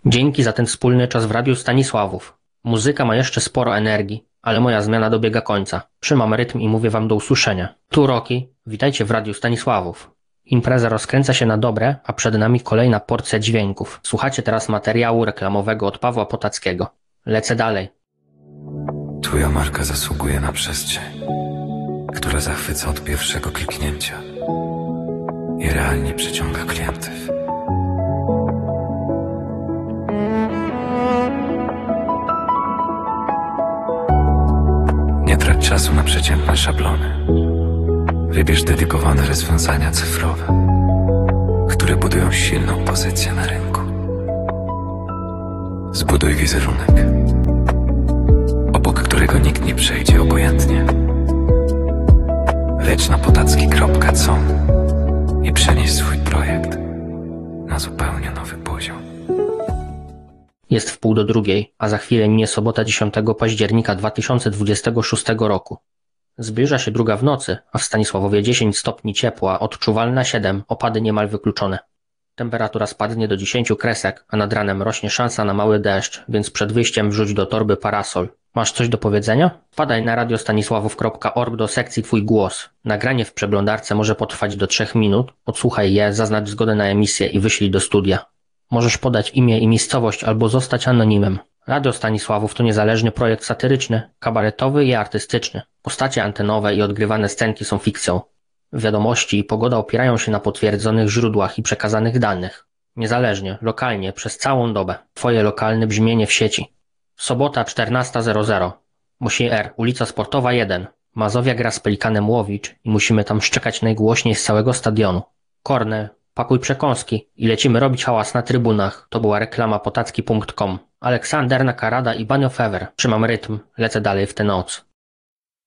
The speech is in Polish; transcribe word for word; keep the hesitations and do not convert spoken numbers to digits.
Dzięki za ten wspólny czas w Radiu Stanisławów. Muzyka ma jeszcze sporo energii, ale moja zmiana dobiega końca. Trzymam rytm i mówię wam do usłyszenia. Tu Roki, witajcie w Radiu Stanisławów. Impreza rozkręca się na dobre, a przed nami kolejna porcja dźwięków. Słuchacie teraz materiału reklamowego od Pawła Potackiego. Lecę dalej. Twoja marka zasługuje na przestrzeń, która zachwyca od pierwszego kliknięcia i realnie przyciąga klientów. Nie trać czasu na przeciętne szablony. Wybierz dedykowane rozwiązania cyfrowe, które budują silną pozycję na rynku. Zbuduj wizerunek, obok którego nikt nie przejdzie obojętnie. Leć na potacki kropka com i przenieś swój projekt na zupełnie nowy poziom. Jest w pół do drugiej, a za chwilę minie sobota dziesiątego października dwa tysiące dwudziestego szóstego roku. Zbliża się druga w nocy, a w Stanisławowie dziesięć stopni ciepła, odczuwalna siedem, opady niemal wykluczone. Temperatura spadnie do dziesięciu kresek, a nad ranem rośnie szansa na mały deszcz, więc przed wyjściem wrzuć do torby parasol. Masz coś do powiedzenia? Wpadaj na radiostanisławów kropka org do sekcji Twój głos. Nagranie w przeglądarce może potrwać do trzech minut, odsłuchaj je, zaznacz zgodę na emisję i wyślij do studia. Możesz podać imię i miejscowość albo zostać anonimem. Radio Stanisławów to niezależny projekt satyryczny, kabaretowy i artystyczny. Postacie antenowe i odgrywane scenki są fikcją. Wiadomości i pogoda opierają się na potwierdzonych źródłach i przekazanych danych. Niezależnie, lokalnie, przez całą dobę. Twoje lokalne brzmienie w sieci. Sobota czternasta zero zero. Musier, ulica Sportowa jeden. Mazowia gra z Pelikanem Łowicz i musimy tam szczekać najgłośniej z całego stadionu. Kornel, pakuj przekąski i lecimy robić hałas na trybunach. To była reklama potacki kropka com. Aleksander Nakarada i Banio Fever. Trzymam rytm, lecę dalej w tę noc.